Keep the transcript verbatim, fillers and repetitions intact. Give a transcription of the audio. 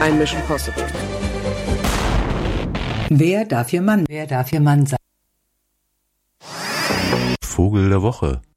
ein Mission Possible. Wer darf Ihr Mann? Wer darf Ihr Mann sein? Vogel der Woche.